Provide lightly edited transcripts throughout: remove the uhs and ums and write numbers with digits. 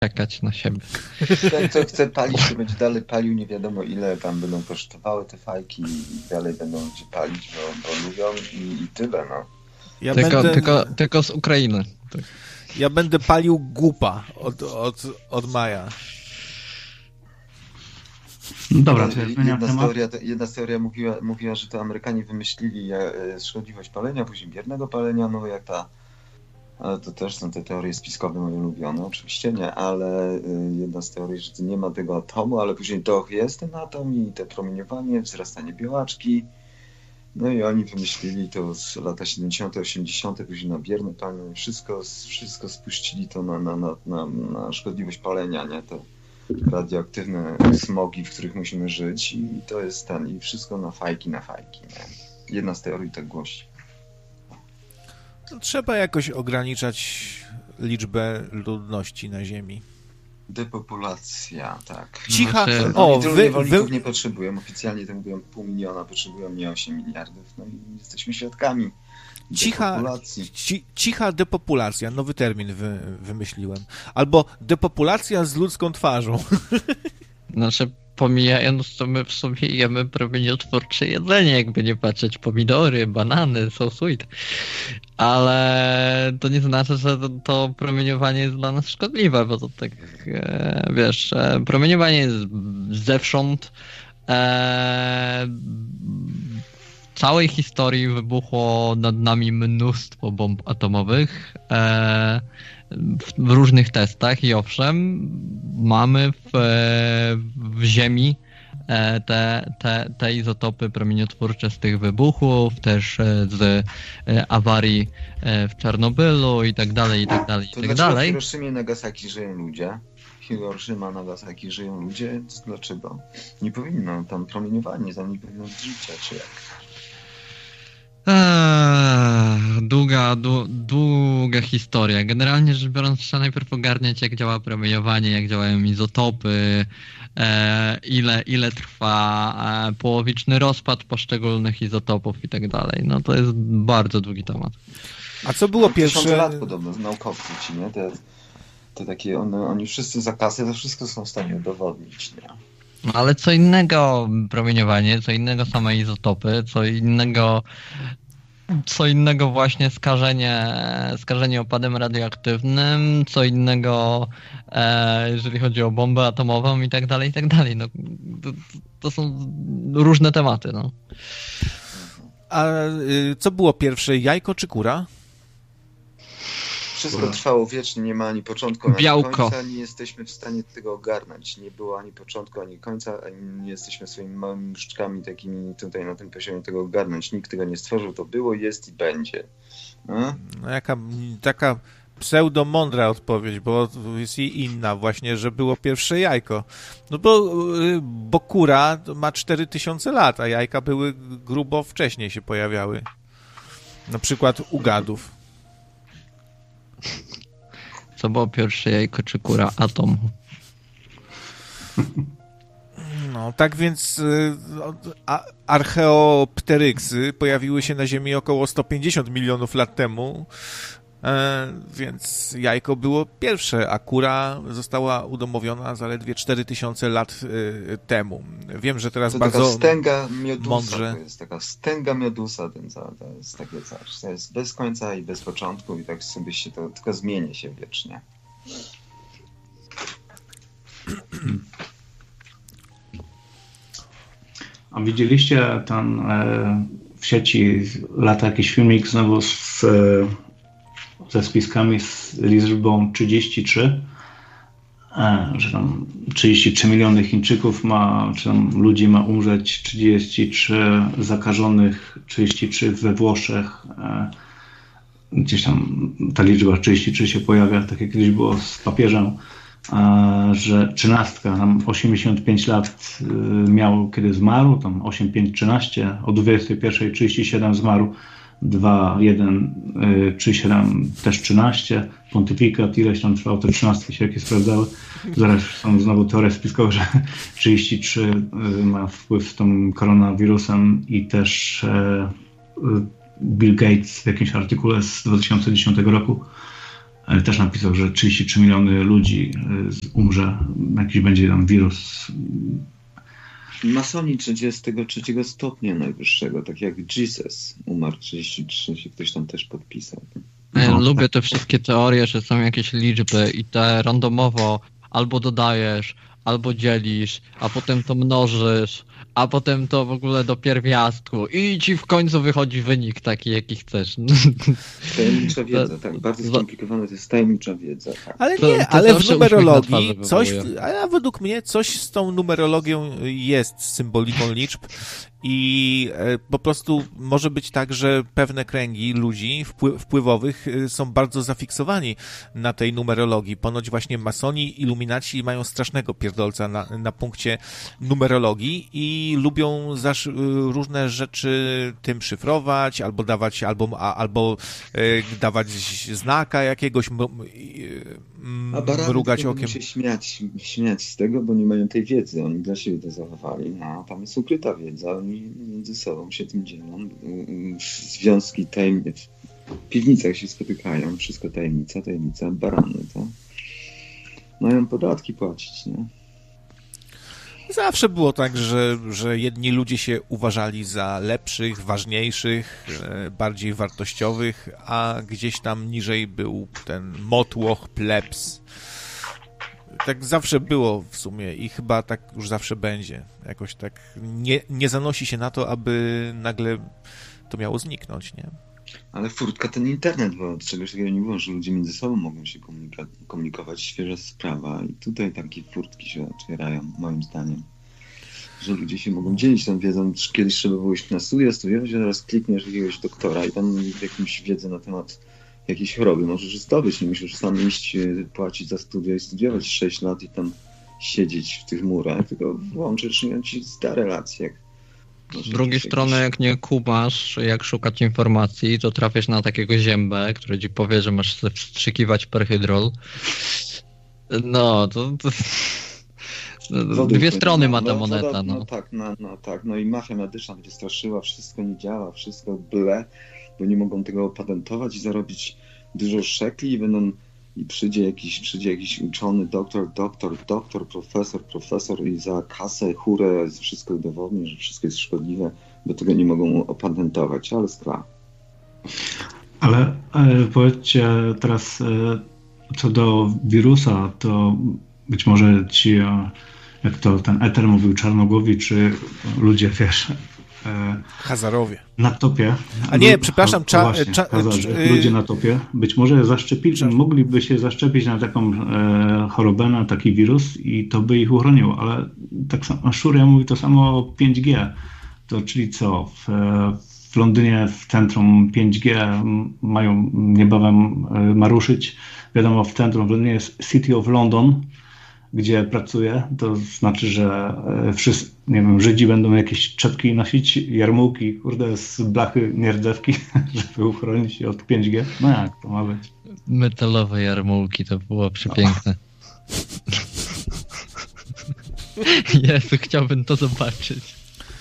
czekać na siebie. Ten, co chce palić, to będzie dalej palił, nie wiadomo ile tam będą kosztowały te fajki i dalej będą gdzie palić, bo lubią i tyle, no. Ja tylko z Ukrainy. Tak. Ja będę palił głupa od maja. Dobra, jedna z teoria mówiła, że to Amerykanie wymyślili szkodliwość palenia, później biernego palenia, no jak ale to też są te teorie spiskowe moje ulubione, oczywiście nie, ale jedna z teorii, że nie ma tego atomu, ale później jest ten atom i te promieniowanie, wzrastanie białaczki. No i oni wymyślili to z lata 70., 80., później na bierne palenie, wszystko spuścili to na szkodliwość palenia, nie? Te radioaktywne smogi, w których musimy żyć i to jest i wszystko na fajki, nie? Jedna z teorii tak głosi. Trzeba jakoś ograniczać liczbę ludności na Ziemi. Depopulacja, tak. Cicha. Niewolników nie potrzebują. Oficjalnie to mówią 500 000, potrzebują nie 8 miliardów. No i jesteśmy świadkami depopulacji. Cicha depopulacja, nowy termin wymyśliłem. Albo depopulacja z ludzką twarzą. Znaczy, pomijając to, my w sumie jemy promieniotwórcze jedzenie, jakby nie patrzeć, pomidory, banany, so sweet. Ale to nie znaczy, że to promieniowanie jest dla nas szkodliwe, bo to tak, wiesz, promieniowanie jest zewsząd. W całej historii wybuchło nad nami mnóstwo bomb atomowych w różnych testach i owszem, mamy w Ziemi te izotopy promieniotwórcze z tych wybuchów, też z awarii w Czarnobylu i tak dalej, i tak dalej, i tak dalej. W Hiroshimie i Nagasaki żyją ludzie. Hiroshima, Nagasaki żyją ludzie. Dlaczego? Nie powinno tam promieniowanie, tam nie powinno być życia, czy jak? Długa historia. Generalnie rzecz biorąc, trzeba najpierw ogarniać, jak działa promieniowanie, jak działają izotopy, ile trwa połowiczny rozpad poszczególnych izotopów i tak dalej. No to jest bardzo długi temat. A co było pierwsze? 1000 lat podobno, naukowcy ci, nie? Te takie, oni wszyscy za kasę to wszystko są w stanie udowodnić, nie? Ale co innego promieniowanie, co innego same izotopy, co innego właśnie skażenie opadem radioaktywnym, co innego jeżeli chodzi o bombę atomową i tak dalej, i tak dalej. No, to są różne tematy. No. A co było pierwsze, jajko czy kura? Wszystko trwało wiecznie, nie ma ani początku, ani końca, nie jesteśmy w stanie tego ogarnąć. Nie było ani początku, ani końca, ani nie jesteśmy swoimi małymi różdżkami takimi tutaj na tym poziomie tego ogarnąć. Nikt tego nie stworzył, to było, jest i będzie. No jaka taka pseudo-mądra odpowiedź, bo jest i inna właśnie, że było pierwsze jajko. No bo kura ma 4000 lat, a jajka były grubo wcześniej się pojawiały. Na przykład u gadów. Co było pierwsze, jajko czy kura? Atom. No, tak więc archeopteryksy pojawiły się na Ziemi około 150 milionów lat temu, więc jajko było pierwsze, a kura została udomowiona zaledwie 4000 lat temu. Wiem, że teraz to bardzo taka wstęga miodusa, mądrze. To jest taka wstęga miodusa, to jest takie coś. To jest bez końca i bez początku i tak sobie się to tylko zmienia się wiecznie. A widzieliście tam w sieci lata jakiś filmik znowu ze spiskami z liczbą 33, że tam 33 miliony Chińczyków czy tam ludzi ma umrzeć, 33 zakażonych, 33 we Włoszech. Gdzieś tam ta liczba 33 się pojawia, tak jak kiedyś było z papieżem, że 13, tam 85 lat miał, kiedy zmarł, tam 8, 5, 13, o 21:37 zmarł, 2, 1, 3, 7, też 13, pontyfikat, ileś tam trwało, te 13 się jakie sprawdzały. Zaraz są znowu teorie spiskowe, że 33 ma wpływ z tym koronawirusem i też Bill Gates w jakimś artykule z 2010 roku też napisał, że 33 miliony ludzi umrze, jakiś będzie tam wirus. Masoni 33 stopnia najwyższego, tak jak Jesus umarł 33, się ktoś tam też podpisał. Ja lubię te wszystkie teorie, że są jakieś liczby i te randomowo albo dodajesz, albo dzielisz, a potem to mnożysz, a potem to w ogóle do pierwiastku i ci w końcu wychodzi wynik taki, jaki chcesz. Tajemnicza wiedza, tak. Bardzo skomplikowana to jest tajemnicza wiedza. Tak. Ale To nie, ale w numerologii coś, a według mnie coś z tą numerologią jest, z symboliką liczb i po prostu może być tak, że pewne kręgi ludzi wpływowych są bardzo zafiksowani na tej numerologii. Ponoć właśnie masoni, iluminaci mają strasznego pierdolca na punkcie numerologii i lubią różne rzeczy tym szyfrować, albo dawać, albo dawać znaka jakiegoś, mrugać okiem. Się śmiać z tego, bo nie mają tej wiedzy. Oni dla siebie to zachowali. No, tam jest ukryta wiedza. Oni między sobą się tym dzielą. Związki tajemnic. W piwnicach się spotykają. Wszystko tajemnica, barany. To mają podatki płacić, nie? Zawsze było tak, że jedni ludzie się uważali za lepszych, ważniejszych, bardziej wartościowych, a gdzieś tam niżej był ten motłoch, plebs. Tak zawsze było w sumie i chyba tak już zawsze będzie. Jakoś tak nie zanosi się na to, aby nagle to miało zniknąć, nie? Ale furtka ten internet, bo czegoś takiego nie było, że ludzie między sobą mogą się komunikować. Świeża sprawa i tutaj takie furtki się otwierają, moim zdaniem. Że ludzie się mogą dzielić tą wiedzą. Kiedyś trzeba było iść na studiować, a teraz klikniesz jakiegoś doktora i tam jakąś wiedzę na temat jakiejś choroby możesz zdobyć. Nie musisz sam iść, płacić za studia i studiować 6 lat i tam siedzieć w tych murach, tylko włączysz i on ci zda relacje. Z drugiej strony, jak nie kumasz, jak szukać informacji, to trafisz na takiego ziębę, który ci powie, że masz sobie wstrzykiwać perhydrol. No, to dwie strony ma ta moneta. No i mafia medyczna będzie straszyła, wszystko nie działa, wszystko ble, bo nie mogą tego opatentować i zarobić dużo szekli i przyjdzie jakiś uczony doktor, profesor i za kasę, chórę, wszystko udowodni, że wszystko jest szkodliwe, bo tego nie mogą opatentować, ale sprawa. Ale powiedzcie teraz co do wirusa, to być może ci, jak to ten Eter mówił, czarnogłowi, czy ludzie, wiesz... Hazarowie. Na topie. A nie, przepraszam, ludzie na topie. Być może mogliby się zaszczepić na taką chorobę, na taki wirus i to by ich uchroniło, ale tak samo Szuria mówi to samo o 5G. To czyli co? W Londynie w centrum 5G niebawem ma ruszyć. Wiadomo, w centrum w Londynie jest City of London, gdzie pracuję, to znaczy, że wszyscy, nie wiem, Żydzi będą jakieś czepki nosić, jarmułki, kurde, z blachy nierdzewki, żeby uchronić się od 5G. No jak to ma być? Metalowe jarmułki, to było przepiękne. Jezu, chciałbym to zobaczyć.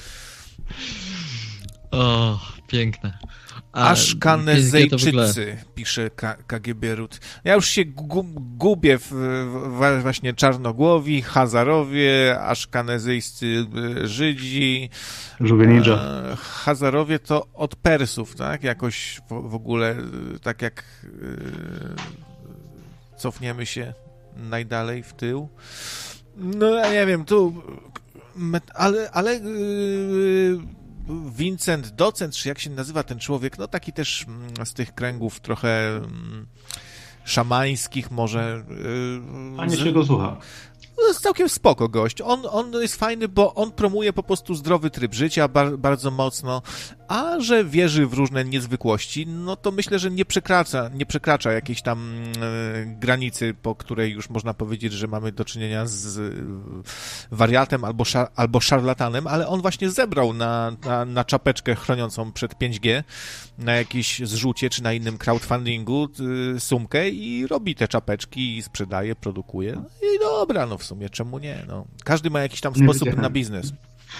O, piękne. Aszkanezejczycy, pisze KGB Rut. Ja już się gubię właśnie czarnogłowi, Hazarowie, aszkanezejscy Żydzi. Hazarowie to od Persów, tak? Jakoś w ogóle, tak jak cofniemy się najdalej w tył. No ja nie wiem, tu ale Vincent Docent, czy jak się nazywa ten człowiek, no taki też z tych kręgów trochę szamańskich może. Fajnie się go słucha. To jest całkiem spoko gość. On jest fajny, bo on promuje po prostu zdrowy tryb życia bardzo mocno, a że wierzy w różne niezwykłości, no to myślę, że nie przekracza jakiejś tam granicy, po której już można powiedzieć, że mamy do czynienia z wariatem albo szarlatanem, ale on właśnie zebrał na czapeczkę chroniącą przed 5G, na jakieś zrzucie czy na innym crowdfundingu sumkę i robi te czapeczki i sprzedaje, produkuje. No i dobra, no w sumie czemu nie? No, każdy ma jakiś tam sposób na biznes.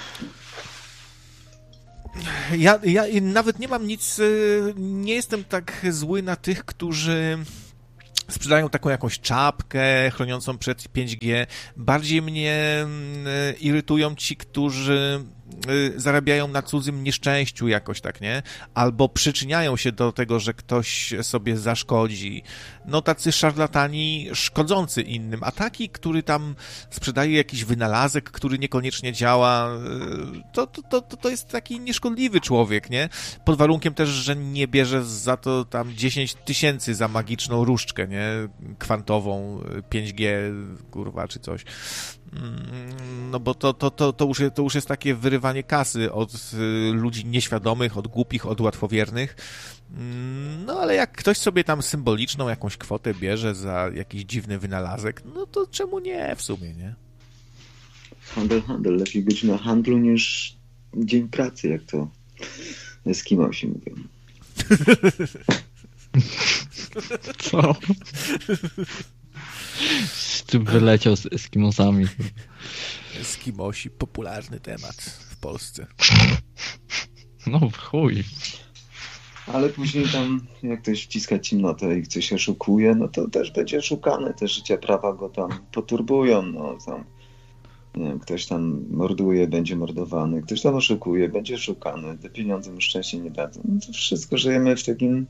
Ja nawet nie mam nic, nie jestem tak zły na tych, którzy sprzedają taką jakąś czapkę chroniącą przed 5G. Bardziej mnie irytują ci, którzy zarabiają na cudzym nieszczęściu jakoś tak, nie? Albo przyczyniają się do tego, że ktoś sobie zaszkodzi. No tacy szarlatani szkodzący innym, a taki, który tam sprzedaje jakiś wynalazek, który niekoniecznie działa, to jest taki nieszkodliwy człowiek, nie? Pod warunkiem też, że nie bierze za to tam 10 000 za magiczną różdżkę, nie? Kwantową, 5G, kurwa, czy coś. No bo to już jest takie wyrywanie kasy od ludzi nieświadomych, od głupich, od łatwowiernych. No ale jak ktoś sobie tam symboliczną jakąś kwotę bierze za jakiś dziwny wynalazek, no to czemu nie w sumie, nie? Handel. Lepiej być na handlu niż dzień pracy, jak to Eskimosi mówią. Co? Z czym wyleciał z Eskimosami? Eskimosi, popularny temat w Polsce. No w chuj. Ale później tam, jak ktoś wciska ciemnotę i ktoś oszukuje, no to też będzie oszukany. Te życia prawa go tam poturbują. No, tam, nie wiem, ktoś tam morduje, będzie mordowany. Ktoś tam oszukuje, będzie oszukany. Te pieniądze mu szczęście nie dadzą. No to wszystko żyjemy w takim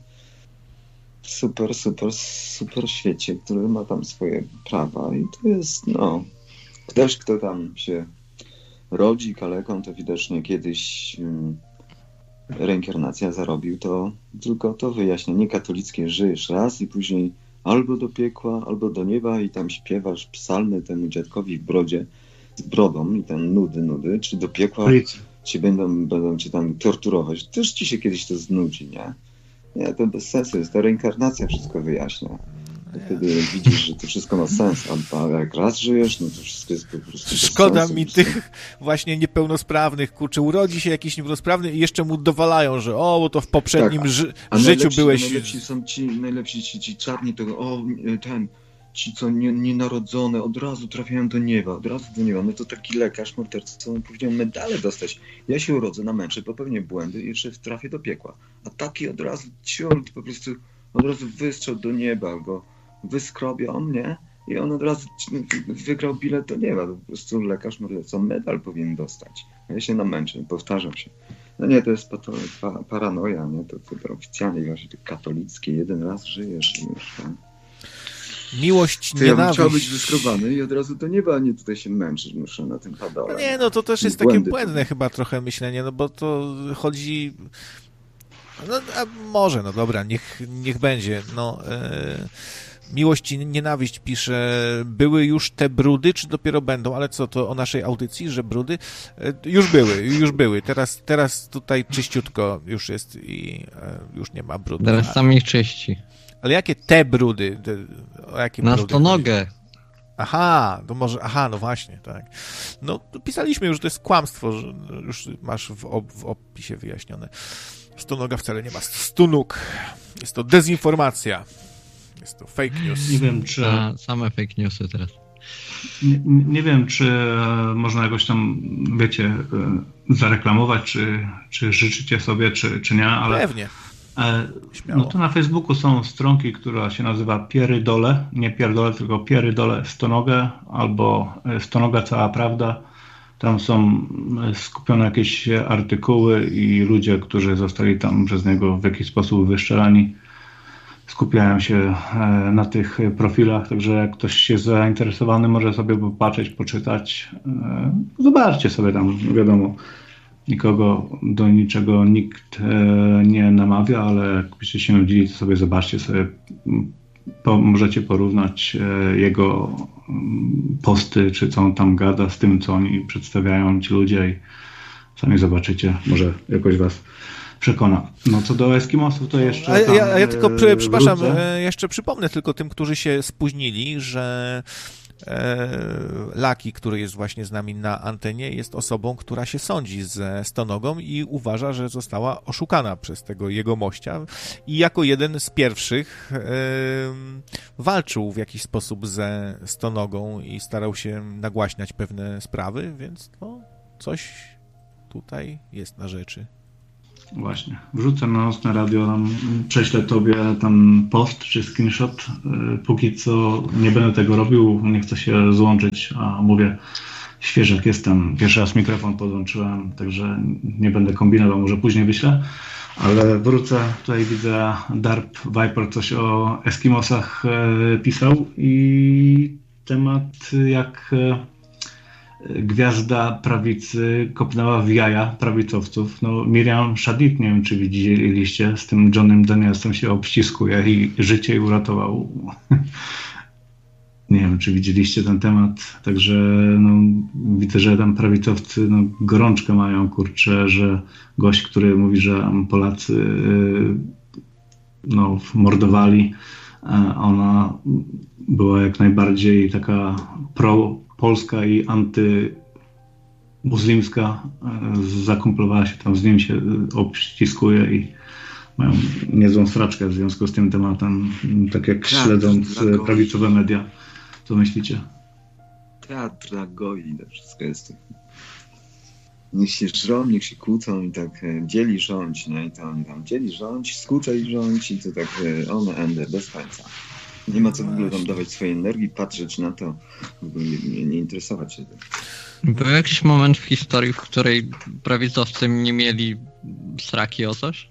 super świecie, który ma tam swoje prawa. I to jest, no... Ktoś, kto tam się rodzi kaleką, to widocznie kiedyś reinkarnacja zarobił, to tylko to wyjaśnienie katolickie: żyjesz raz i później albo do piekła, albo do nieba i tam śpiewasz psalmy temu dziadkowi w brodzie, z brodą i tam nudy, czy do piekła ci będą cię tam torturować. Też ci się kiedyś to znudzi, nie? Nie, to bez sensu jest. Ta reinkarnacja wszystko wyjaśnia. Wtedy widzisz, że to wszystko ma sens, a jak raz żyjesz, no to wszystko jest po prostu... Szkoda mi tych właśnie niepełnosprawnych, kurczę, urodzi się jakiś niepełnosprawny i jeszcze mu dowalają, że bo to w poprzednim życiu byłeś... Najlepsi ci czarni, to ci co nienarodzone, od razu trafiają do nieba. No to taki lekarz morderca powinien medale dostać. Ja się urodzę, namęczę, popełnię błędy i jeszcze trafię do piekła. A taki od razu po prostu od razu wystrzał do nieba, go wyskrobią, nie? I on od razu wygrał bilet do nieba. Po prostu lekarz morderca medal powinien dostać. A ja się namęczę, powtarzam się. No nie, to jest paranoja, nie? To oficjalnie właśnie katolickie, jeden raz żyjesz i już, tak? Miłość, to nienawiść. Ja bym chciał być wyskrobany i od razu do nieba, a nie tutaj się męczyć muszę na tym padole. No nie, no to też jest takie błędne chyba trochę myślenie, no bo to chodzi... No a może, no dobra, niech będzie. No, Miłość i nienawiść pisze, były już te brudy, czy dopiero będą? Ale co, to o naszej audycji, że brudy? Już były. Teraz tutaj czyściutko już jest i już nie ma brudów. Teraz sam ich czyści. Ale jakie te brudy? O jakie na brudy stonogę. Aha, to może, no właśnie, tak. No, pisaliśmy już, że to jest kłamstwo, że już masz w opisie wyjaśnione. Stonoga wcale nie ma 100 nóg. Jest to dezinformacja. Jest to fake news. Nie wiem, czy... Same fake newsy teraz. Nie wiem, czy można jakoś tam, wiecie, zareklamować, czy życzycie sobie, czy nie, ale... Pewnie. No to na Facebooku są stronki, która się nazywa Pierydole, nie Pierdole, tylko Pierydole Stonogę albo Stonoga Cała Prawda. Tam są skupione jakieś artykuły i ludzie, którzy zostali tam przez niego w jakiś sposób wyszczelani, skupiają się na tych profilach, także jak ktoś jest zainteresowany, może sobie popatrzeć, poczytać. Zobaczcie sobie tam, wiadomo, nikogo do niczego nikt nie namawia, ale jakbyście się nudzili, to sobie zobaczcie, sobie możecie porównać jego posty, czy co on tam gada z tym, co oni przedstawiają ci ludzie i sami zobaczycie, może jakoś was przekona. No co do Eskimosów, to jeszcze... Ja tylko, przepraszam, jeszcze przypomnę tylko tym, którzy się spóźnili, że Laki, który jest właśnie z nami na antenie, jest osobą, która się sądzi ze Stonogą i uważa, że została oszukana przez tego jegomościa i jako jeden z pierwszych walczył w jakiś sposób ze Stonogą i starał się nagłaśniać pewne sprawy, więc no, coś tutaj jest na rzeczy. Właśnie. Wrzucę na Nocne Radio, tam prześlę tobie tam post czy screenshot. Póki co nie będę tego robił, nie chcę się złączyć, a mówię, świeżak jestem. Pierwszy raz mikrofon podłączyłem, także nie będę kombinował, może później wyślę. Ale wrócę, tutaj widzę Darp Viper coś o Eskimosach pisał i temat jak gwiazda prawicy kopnęła w jaja prawicowców. No, Miriam Shadid, nie wiem czy widzieliście, z tym Johnem Danielsem się obściskuje i życie jej uratował. Nie wiem, czy widzieliście ten temat, także no, widzę, że tam prawicowcy no, gorączkę mają, kurczę, że gość, który mówi, że Polacy no, mordowali, ona była jak najbardziej taka pro-polska i antymuslimska, zakumplowała się tam z nim, się obściskuje i mają niezłą straczkę w związku z tym tematem, tak jak śledząc prawicowe media. Co myślicie? Teatr dla goi, to wszystko jest. Niech się żrą, niech się kłócą i tak dzieli rządź, nie? I to oni tam dzieli rządź, skłóca i rządź i to tak one ende, bez końca. Nie ma co w ogóle tam dawać swojej energii, patrzeć na to, w ogóle nie interesować się tym. Był jakiś moment w historii, w której prawicowcy nie mieli sraki o coś?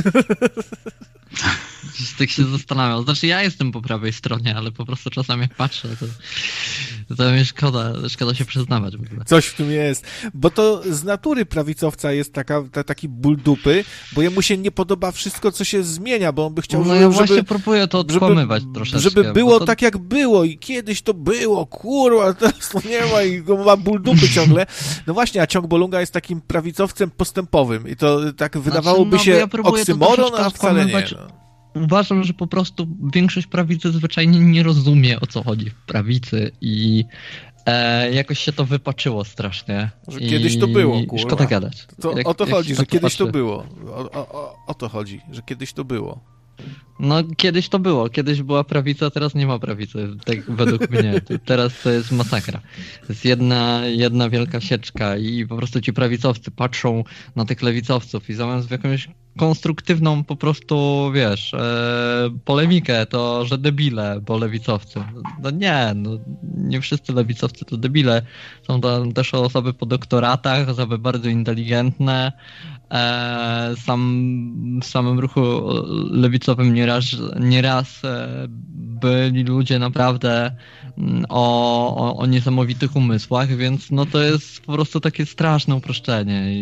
Tak się zastanawiam. Znaczy ja jestem po prawej stronie, ale po prostu czasami jak patrzę, to mi szkoda się przyznawać w ogóle. Coś w tym jest. Bo to z natury prawicowca jest taki ból dupy, bo jemu się nie podoba wszystko, co się zmienia, bo on by chciał, no ja właśnie próbuję to odkłamywać troszeczkę. Żeby było tak, jak było i kiedyś to było, kurwa, teraz to nie ma i ma ból dupy ciągle. No właśnie, a Ciągbolunga jest takim prawicowcem postępowym i to tak wydawałoby się oksymoron, a wcale nie. Uważam, że po prostu większość prawicy zwyczajnie nie rozumie, o co chodzi w prawicy i jakoś się to wypaczyło strasznie. Że kiedyś to było, kurwa. Szkoda gadać. O to chodzi, że kiedyś to było. O to chodzi, że kiedyś to było. No, kiedyś to było. Kiedyś była prawica, teraz nie ma prawicy. Tak według mnie. Teraz to jest masakra. To jest jedna wielka sieczka i po prostu ci prawicowcy patrzą na tych lewicowców i zamiast w jakąś konstruktywną po prostu, wiesz, polemikę, to że debile, bo lewicowcy. No nie wszyscy lewicowcy to debile. Są tam też osoby po doktoratach, osoby bardzo inteligentne. W samym ruchu lewicowym nieraz byli ludzie naprawdę o niesamowitych umysłach, więc no to jest po prostu takie straszne uproszczenie.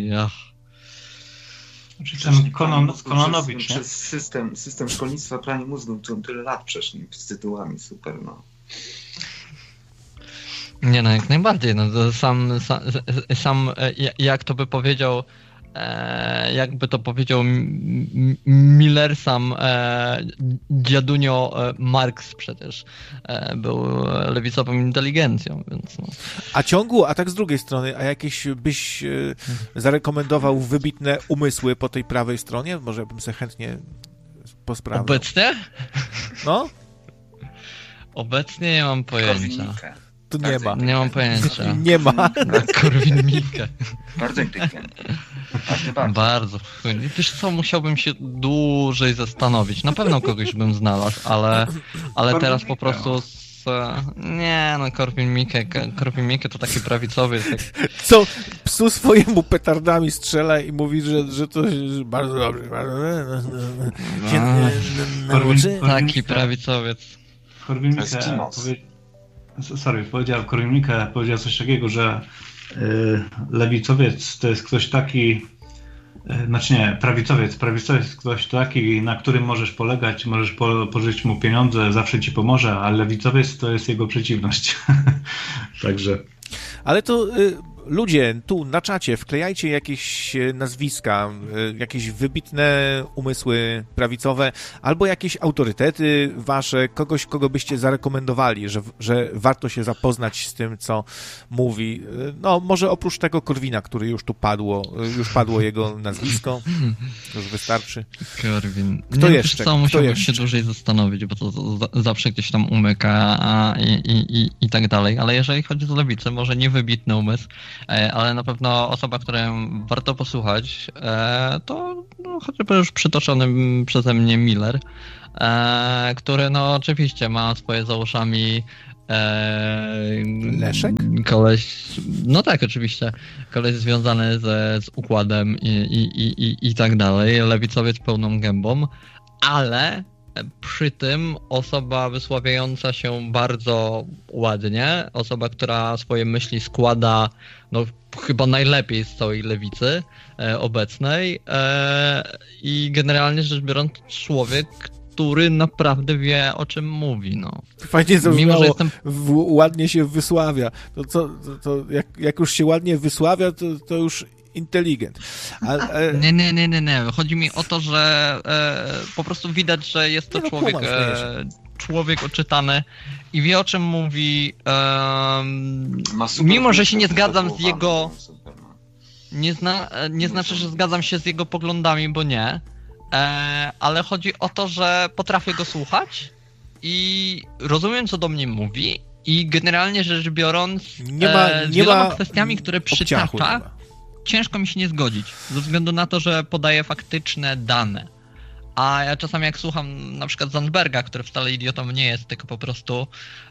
Ten Kononowicz, przez system szkolnictwa prania mózgu, to tyle lat przeszli z tytułami, super, no. Nie no, jak najbardziej. No, to sam jak to by powiedział, jakby to powiedział Miller, sam dziadunio Marx przecież był lewicową inteligencją, więc no. A tak z drugiej strony, a jakieś byś zarekomendował wybitne umysły po tej prawej stronie? Może bym sobie chętnie posprawdzał. Obecnie? No? Obecnie nie mam pojęcia. Tu nie ma. Nie mam pojęcia. Nie ma. Korwin-Mikke. Bardzo inteligentny. Bardzo. Wiesz co, musiałbym się dłużej zastanowić. Na pewno kogoś bym znalazł, ale teraz po prostu nie no, Korwin-Mikke to taki prawicowy. Tak... Co psu swojemu petardami strzela i mówi, że to jest bardzo dobry. Taki prawicowiec. Korwin-Mikke powiedział coś takiego, że lewicowiec to jest ktoś taki, znaczy nie, prawicowiec ktoś taki, na którym możesz polegać, możesz pożyczyć mu pieniądze, zawsze ci pomoże, a lewicowiec to jest jego przeciwność. Także. Ale to ludzie tu na czacie wklejajcie jakieś nazwiska, jakieś wybitne umysły prawicowe, albo jakieś autorytety wasze, kogoś, kogo byście zarekomendowali, że warto się zapoznać z tym, co mówi. No, może oprócz tego Korwina, który już tu padło jego nazwisko, to już wystarczy. Korwin. Kto jeszcze? Musiałbym się dłużej zastanowić, bo to zawsze gdzieś tam umyka i tak dalej, ale jeżeli chodzi o lewicę, może nie wybitny umysł, ale na pewno osoba, którą warto posłuchać, to chociażby już przytoczony przeze mnie Miller, który no oczywiście ma swoje za uszami Leszek? Koleś, no tak, oczywiście. Koleś związany z układem i tak dalej. Lewicowiec pełną gębą, ale przy tym osoba wysławiająca się bardzo ładnie, osoba, która swoje myśli składa no, chyba najlepiej z całej lewicy obecnej i generalnie rzecz biorąc człowiek, który naprawdę wie, o czym mówi, no. Fajnie to mimo, że jestem... ładnie się wysławia. To jak już się ładnie wysławia, to już inteligent. Nie. Chodzi mi o to, że po prostu widać, że jest to człowiek oczytany i wie, o czym mówi. Mimo, że się nie zgadzam z jego... Nie znaczy, że zgadzam się z jego poglądami, bo nie. Ale chodzi o to, że potrafię go słuchać i rozumiem, co do mnie mówi i generalnie rzecz biorąc z wieloma kwestiami, które przytacza, ciężko mi się nie zgodzić, ze względu na to, że podaje faktyczne dane. A ja czasami jak słucham na przykład Zandberga, który wcale idiotą nie jest, tylko po prostu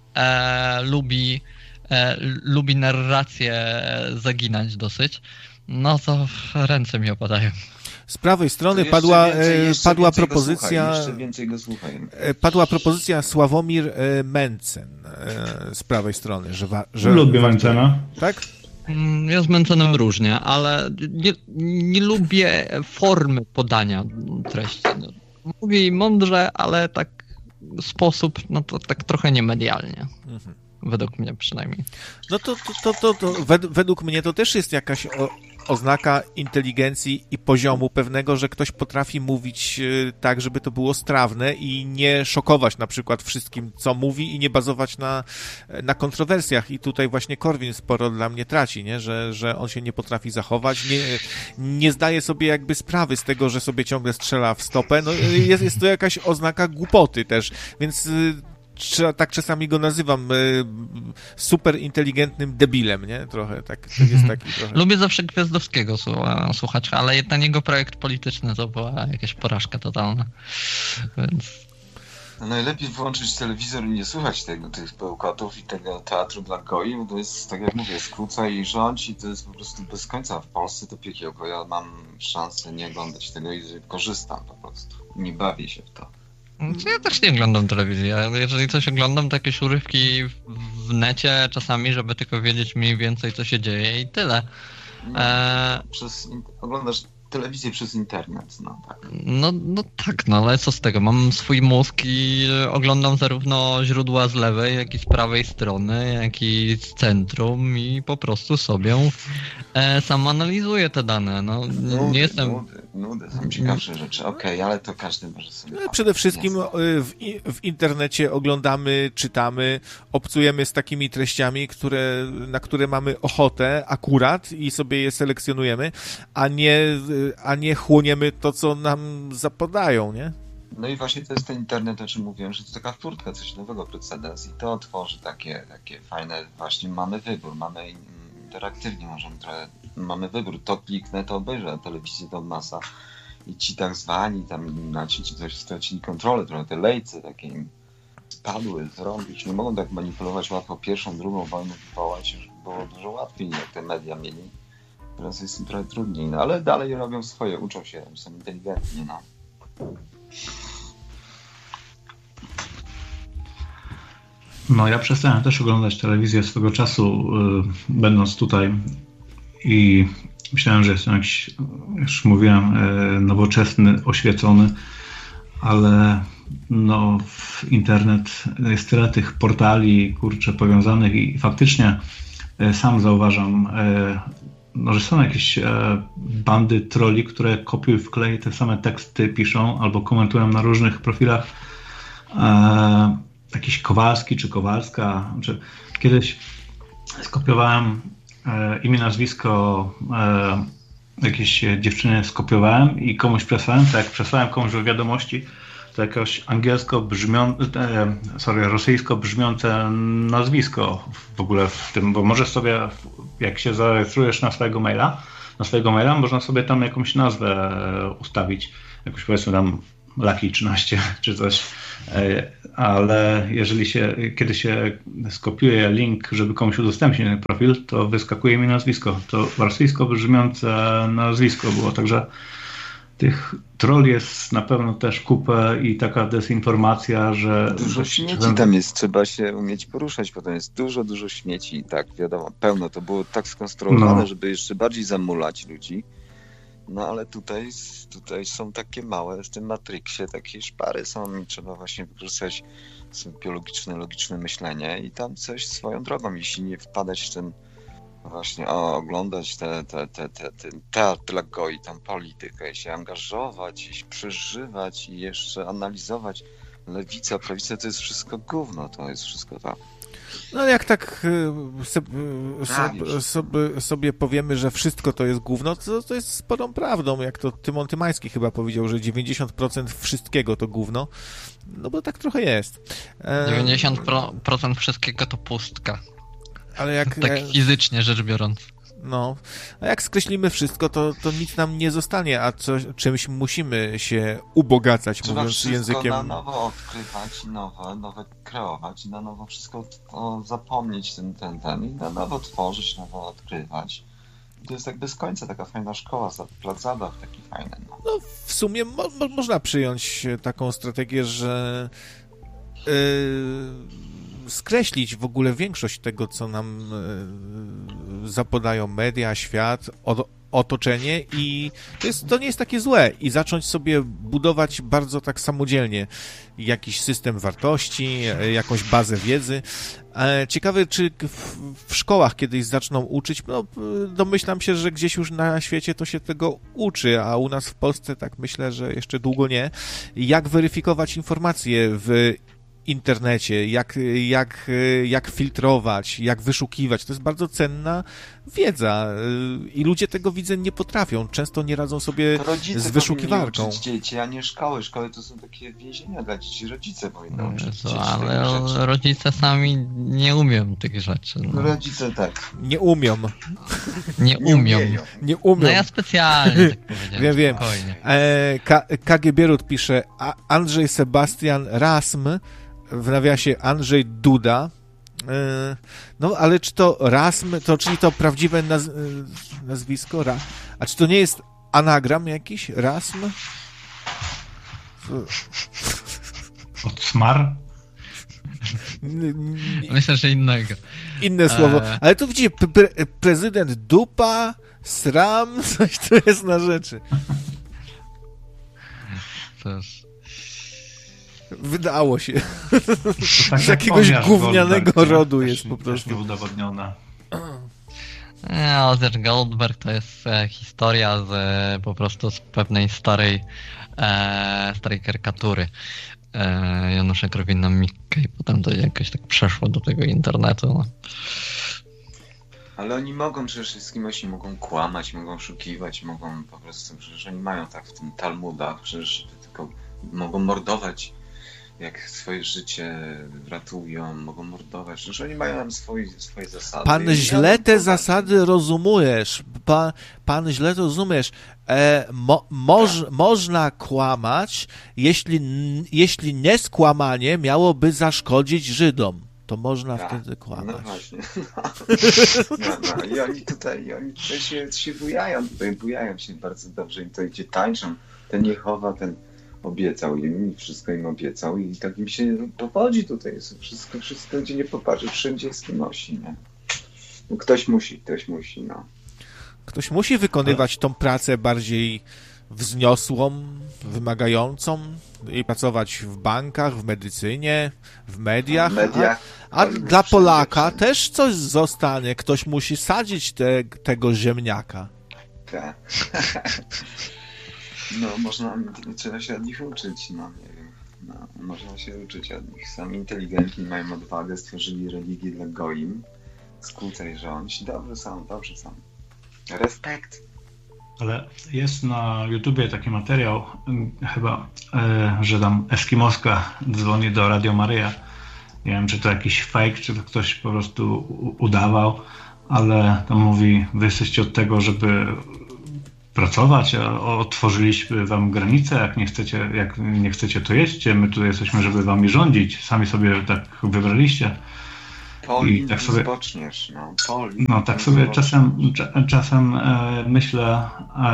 lubi narrację zaginać dosyć, no to ręce mi opadają. Z prawej strony padła propozycja. Jeszcze więcej go słuchaj. Padła propozycja Sławomir Mencen z prawej strony, że lubię Mencena. Tak? Ja z Mencenem różnie, ale nie lubię formy podania treści. Mówi mądrze, ale tak sposób, no to tak trochę niemedialnie. Według mnie przynajmniej. No to według mnie to też jest jakaś oznaka inteligencji i poziomu pewnego, że ktoś potrafi mówić tak, żeby to było strawne i nie szokować na przykład wszystkim, co mówi i nie bazować na kontrowersjach. I tutaj właśnie Korwin sporo dla mnie traci, nie? Że on się nie potrafi zachować, nie zdaje sobie jakby sprawy z tego, że sobie ciągle strzela w stopę. No, jest to jakaś oznaka głupoty też, więc tak czasami go nazywam super inteligentnym debilem, nie? Trochę tak, to jest taki trochę. Lubię zawsze Gwiazdowskiego słuchać, ale ten jego projekt polityczny to była jakaś porażka totalna. Więc... No najlepiej wyłączyć telewizor i nie słuchać tych bełkotów i tego teatru dla goi, bo to jest, tak jak mówię, skróca i rządź i to jest po prostu bez końca. W Polsce to piekiełko. Ja mam szansę nie oglądać tego i korzystam po prostu. Nie bawię się w to. Ja też nie oglądam telewizji, ale jeżeli coś oglądam, to jakieś urywki w necie czasami, żeby tylko wiedzieć mniej więcej, co się dzieje i tyle. Oglądasz telewizję przez internet, no tak. No tak, no ale co z tego? Mam swój mózg i oglądam zarówno źródła z lewej, jak i z prawej strony, jak i z centrum i po prostu sobie sam analizuję te dane. No, nie jestem... Nudy są ciekawsze rzeczy. Okej, ale to każdy może sobie... Przede wszystkim w internecie oglądamy, czytamy, obcujemy z takimi treściami, na które mamy ochotę akurat i sobie je selekcjonujemy, a nie chłoniemy to, co nam zapodają, nie? No i właśnie to jest ten internet, o czym mówiłem, że to taka furtka, coś nowego, precedens i to tworzy takie fajne, właśnie mamy wybór, mamy interaktywnie, mamy wybór, to kliknę, to obejrzę telewizję do masa i ci tak zwani, tam inaczej ci coś stracili kontrolę, trochę te lejce takie im spadły z rąk, już nie mogą tak manipulować łatwo pierwszą, drugą wojnę wywołać, już było dużo łatwiej, jak te media mieli. Teraz jest im trochę trudniej, no ale dalej robią swoje, uczą się, są inteligentni, no. No ja przestałem też oglądać telewizję swego czasu, będąc tutaj i myślałem, że jestem jakiś, już mówiłem, nowoczesny, oświecony, ale no w internet jest tyle tych portali, kurczę, powiązanych i faktycznie sam zauważam, no, że są jakieś bandy trolli, które kopiuj wklej te same teksty piszą albo komentują na różnych profilach. Jakiś Kowalski czy Kowalska. Znaczy, kiedyś skopiowałem imię, nazwisko jakiejś dziewczyny skopiowałem i komuś przesłałem. Tak jak przesłałem komuś wiadomości, to jakoś rosyjsko brzmiące nazwisko w ogóle w tym, bo możesz sobie, jak się zarejestrujesz na swojego maila, można sobie tam jakąś nazwę ustawić, jakąś powiedzmy tam Lucky 13 czy coś, ale kiedy się skopiuje link, żeby komuś udostępnić ten profil, to wyskakuje mi nazwisko. To rosyjsko brzmiące nazwisko było, także tych trolli jest na pewno też kupę i taka dezinformacja, że... Dużo śmieci tam jest, trzeba się umieć poruszać, potem jest dużo śmieci i tak, wiadomo, pełno, to było tak skonstruowane, żeby jeszcze bardziej zamulać ludzi, no ale tutaj są takie małe, w tym Matrixie takie szpary są i trzeba właśnie wykorzystać biologiczne, logiczne myślenie i tam coś swoją drogą, jeśli nie wpadać w ten właśnie, oglądać ten teatr dla goi, tam politykę, się angażować, przeżywać i jeszcze analizować lewica, prawica, to jest wszystko gówno, to jest wszystko to. No jak tak sobie powiemy, że wszystko to jest gówno, to jest sporą prawdą, jak to Tymon Tymański chyba powiedział, że 90% wszystkiego to gówno, no bo tak trochę jest. 90% wszystkiego to pustka. Ale tak fizycznie rzecz biorąc. No, a jak skreślimy wszystko, to nic nam nie zostanie, a czymś musimy się ubogacać, trzeba mówiąc językiem... Trzeba na nowo odkrywać, nowe kreować, na nowo wszystko zapomnieć ten i na nowo tworzyć, nowo odkrywać. To jest tak bez końca taka fajna szkoła, plac zabaw taki fajny. No w sumie można przyjąć taką strategię, że... skreślić w ogóle większość tego, co nam zapodają media, świat, otoczenie i to nie jest takie złe i zacząć sobie budować bardzo tak samodzielnie jakiś system wartości, jakąś bazę wiedzy. Ciekawe, czy w szkołach kiedyś zaczną uczyć, no domyślam się, że gdzieś już na świecie to się tego uczy, a u nas w Polsce tak myślę, że jeszcze długo nie. Jak weryfikować informacje w internecie, jak filtrować, jak wyszukiwać. To jest bardzo cenna wiedza i ludzie tego, widzę, nie potrafią. Często nie radzą sobie z wyszukiwarką. Rodzice dzieci, a nie szkoły. Szkoły to są takie więzienia dla dzieci. Rodzice powinno uczyć dzieci ale rodzice sami nie umią tych rzeczy. No. Rodzice tak. Nie umią. Nie umią. No ja specjalnie tak powiedziałem. Wiem. KG Bierut pisze Andrzej Sebastian Rasm, w nawiasie Andrzej Duda. No, ale czy to Rasm, czyli to prawdziwe nazwisko? A czy to nie jest anagram jakiś? Rasm? Od smar? Myślę, że innego. Inne słowo. Ale tu widzicie, prezydent Dupa, Sram, coś tu jest na rzeczy. Cóż. Wydało się. Tak z jakiegoś gównianego rodu jest po prostu. Nieudowodnione. Ozzy Goldberg to jest historia po prostu z pewnej starej karykatury Janusza Korwina-Mikke i potem to jakoś tak przeszło do tego internetu. No. Ale oni mogą przede wszystkim, mogą kłamać, mogą oszukiwać, mogą po prostu, przecież oni mają tak w tym Talmudach, przecież tylko mogą mordować, jak swoje życie ratują, mogą mordować. Przecież oni mają tam swoje zasady. Pan źle te zasady rozumiesz. Pan źle to rozumiesz. Można kłamać, jeśli nieskłamanie miałoby zaszkodzić Żydom. To można wtedy kłamać. No właśnie. I oni tutaj się bujają się bardzo dobrze. Im to idzie, tańczą. Ten Jehowa, ten obiecał im i wszystko im obiecał i tak im się powodzi tutaj. Wszystko gdzie nie popatrzy, wszędzie jest nosi, nie? No, ktoś musi, no. Ktoś musi wykonywać tą pracę bardziej wzniosłą, wymagającą i pracować w bankach, w medycynie, w mediach. A dla Polaka też coś zostanie. Ktoś musi sadzić tego ziemniaka. Tak. No, trzeba się od nich uczyć, no nie wiem. No, można się uczyć od nich. Sami inteligentni mają odwagę, stworzyli religię dla goim. Skłócaj rządź. Dobrze są. Respekt. Ale jest na YouTubie taki materiał, chyba, że tam Eskimoska dzwoni do Radio Maryja. Nie wiem, czy to jakiś fake, czy to ktoś po prostu udawał, ale tam mówi, wy jesteście od tego, żeby pracować, a otworzyliśmy wam granice, jak nie chcecie, to jedźcie, my tu jesteśmy, żeby wami rządzić, sami sobie tak wybraliście. I tak sobie spoczniesz, no. No tak sobie czasem myślę,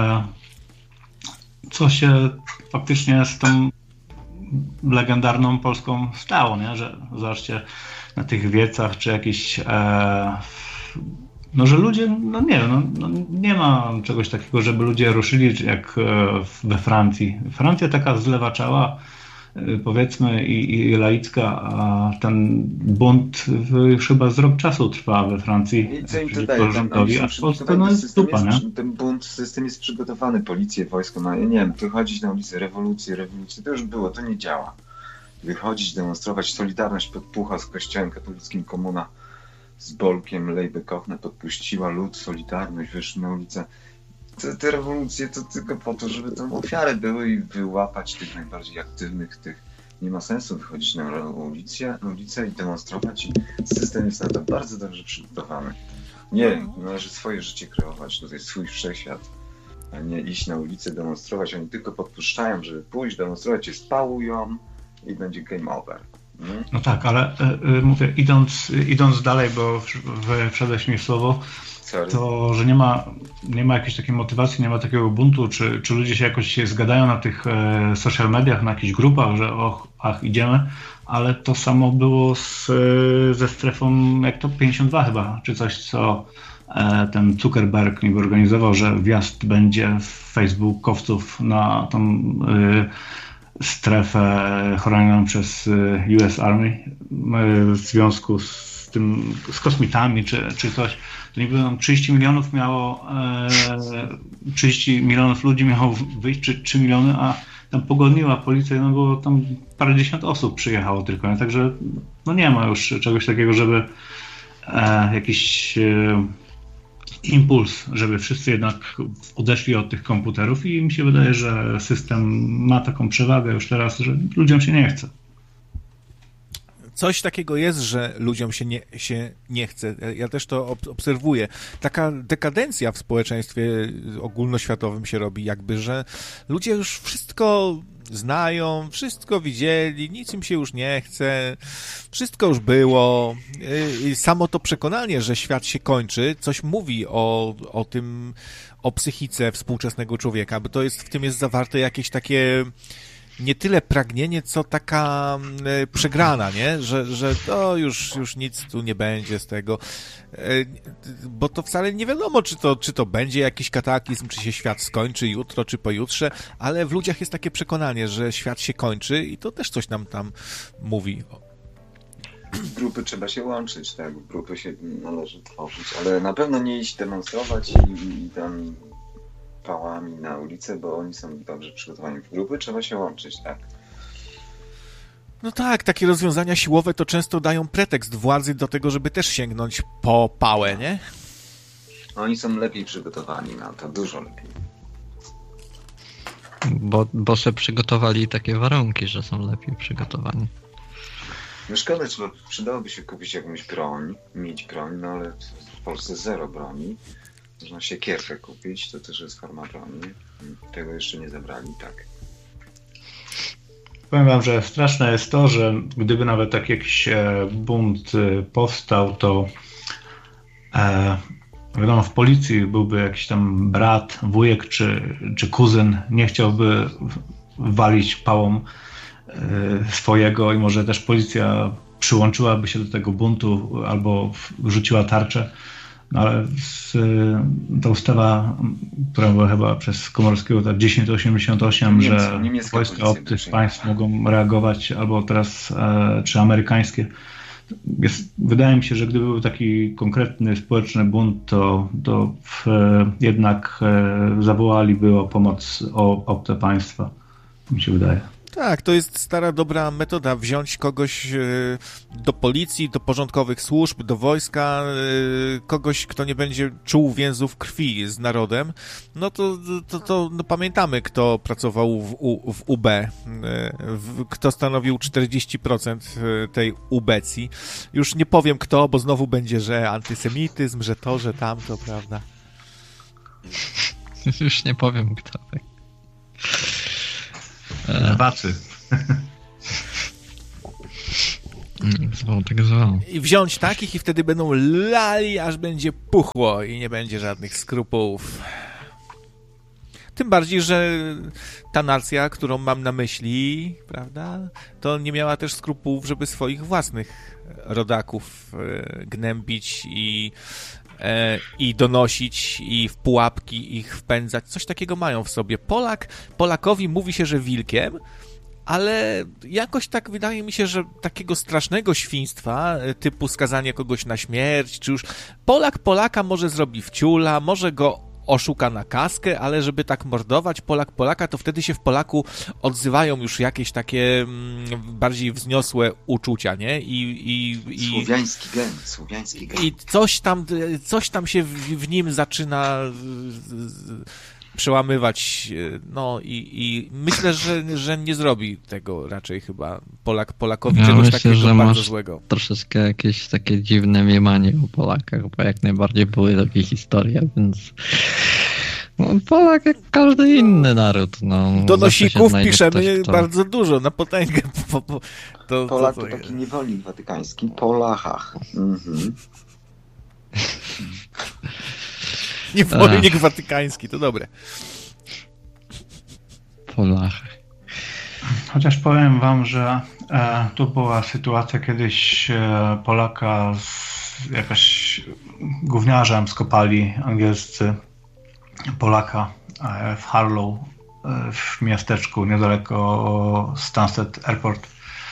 co się faktycznie z tą legendarną Polską stało, nie? Że zobaczcie na tych wiecach, czy jakieś no, że ludzie, no nie wiem, no, nie ma czegoś takiego, żeby ludzie ruszyli jak we Francji. Francja taka zlewaczała, powiedzmy, i laicka, a ten bunt już chyba z rok czasu trwa we Francji. I co im to daje? Rządowi, a w Polsce no jest dupa, nie? Ten bunt, system jest przygotowany, policję, wojsko ma, nie wiem, wychodzić na ulicę, rewolucję, to już było, to nie działa. Wychodzić, demonstrować, Solidarność podpucha z kościołem katolickim, komuna z Bolkiem, Lejby Kochne podpuściła lud, Solidarność, wyszli na ulicę. Te rewolucje to tylko po to, żeby tam ofiary były i wyłapać tych najbardziej aktywnych, nie ma sensu wychodzić na ulicę i demonstrować, i system jest na to bardzo dobrze przygotowany. Nie, należy swoje życie kreować, to jest swój wszechświat, a nie iść na ulicę, demonstrować. Oni tylko podpuszczają, żeby pójść, demonstrować, cię spałują i będzie game over. No tak, ale mówię, idąc dalej, bo wszedłeś mi w słowo, to, że nie ma jakiejś takiej motywacji, nie ma takiego buntu, czy ludzie się jakoś zgadają na tych social mediach, na jakichś grupach, że idziemy, ale to samo było ze strefą, jak to 52 chyba, czy coś, co ten Zuckerberg niby organizował, że wjazd będzie w facebookowców na tą strefę chronioną przez US Army w związku z tym, z kosmitami czy coś. To niby 30 milionów ludzi miało wyjść, czy 3 miliony, a tam pogodniła policja, no bo tam parędziesiąt osób przyjechało tylko, nie? Także no nie ma już czegoś takiego, żeby jakiś impuls, żeby wszyscy jednak odeszli od tych komputerów, i mi się wydaje, że system ma taką przewagę już teraz, że ludziom się nie chce. Coś takiego jest, że ludziom się nie chce. Ja też to obserwuję. Taka dekadencja w społeczeństwie ogólnoświatowym się robi, jakby, że ludzie już wszystko znają, wszystko widzieli, nic im się już nie chce, wszystko już było. I samo to przekonanie, że świat się kończy, coś mówi o tym, o psychice współczesnego człowieka, bo w tym jest zawarte jakieś takie nie tyle pragnienie, co taka przegrana, nie? Że to już nic tu nie będzie z tego. Bo to wcale nie wiadomo, czy to będzie jakiś kataklizm, czy się świat skończy jutro, czy pojutrze, ale w ludziach jest takie przekonanie, że świat się kończy i to też coś nam tam mówi. Grupy trzeba się łączyć, tak? Grupy się należy tworzyć, ale na pewno nie iść demonstrować i tam pałami na ulicę, bo oni są dobrze przygotowani w grupy, trzeba się łączyć, tak? No tak, takie rozwiązania siłowe to często dają pretekst władzy do tego, żeby też sięgnąć po pałę, nie? Oni są lepiej przygotowani na to, dużo lepiej. Bo się przygotowali takie warunki, że są lepiej przygotowani. No szkoda, przydałoby się kupić jakąś broń, mieć broń, no ale w Polsce zero broni. Można siekierkę kupić, to też jest forma broni. Tego jeszcze nie zabrali, tak. Powiem wam, że straszne jest to, że gdyby nawet taki jakiś bunt powstał, to wiadomo, w policji byłby jakiś tam brat, wujek czy kuzyn, nie chciałby walić pałą swojego, i może też policja przyłączyłaby się do tego buntu albo rzuciła tarczę. No ale ta ustawa, która była chyba przez Komorowskiego, ta 1088, że wojska obcych państw mogą reagować, albo teraz, czy amerykańskie. Wydaje mi się, że gdyby był taki konkretny społeczny bunt, to jednak zawołaliby o pomoc obce państwa. Mi się wydaje. Tak, to jest stara, dobra metoda. Wziąć kogoś do policji, do porządkowych służb, do wojska, kogoś, kto nie będzie czuł więzów krwi z narodem. No to no pamiętamy, kto pracował w UB, kto stanowił 40% tej ubecji. Już nie powiem kto, bo znowu będzie, że antysemityzm, że to, że tamto, prawda? Już nie powiem kto. Tak. Lewacy. Tak zwał. I wziąć takich i wtedy będą lali, aż będzie puchło i nie będzie żadnych skrupułów. Tym bardziej, że ta nacja, którą mam na myśli, prawda, to nie miała też skrupułów, żeby swoich własnych rodaków gnębić i donosić, i w pułapki ich wpędzać. Coś takiego mają w sobie. Polakowi mówi się, że wilkiem, ale jakoś tak wydaje mi się, że takiego strasznego świństwa, typu skazanie kogoś na śmierć, czy już Polaka może zrobi wciula, może go oszuka na kaskę, ale żeby tak mordować Polaka, to wtedy się w Polaku odzywają już jakieś takie bardziej wzniosłe uczucia, nie? Słowiański gen. I coś tam się w nim zaczyna przełamywać, no i myślę, że nie zrobi tego raczej chyba Polakowi czegoś takiego że bardzo masz złego. Troszeczkę jakieś takie dziwne mniemanie o Polakach, bo jak najbardziej były takie historie, więc Polak jak każdy inny naród. Donosików piszemy bardzo dużo, na potęgę. Polak to taki niewolnik watykański, Polachach. Mhm. Niewolnik watykański, to dobre. Polachy. Chociaż powiem wam, że tu była sytuacja kiedyś Polaka jakaś gówniarzem skopali angielscy Polaka w Harlow, w miasteczku niedaleko Stansted Airport,